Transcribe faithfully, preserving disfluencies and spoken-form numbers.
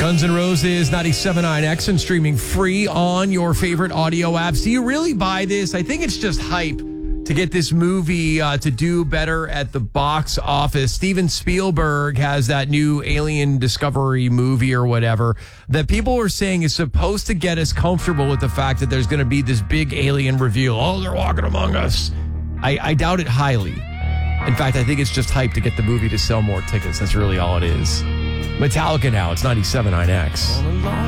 Guns N' Roses, ninety-seven point nine X, and streaming free on your favorite audio apps. Do you really buy this? I think it's just hype to get this movie uh, to do better at the box office. Steven Spielberg has that new Alien Discovery movie or whatever that people are saying is supposed to get us comfortable with the fact that there's going to be this big alien reveal. Oh, they're walking among us. I, I doubt it highly. In fact, I think it's just hype to get the movie to sell more tickets. That's really all it is. Metallica now. It's ninety-seven point nine X.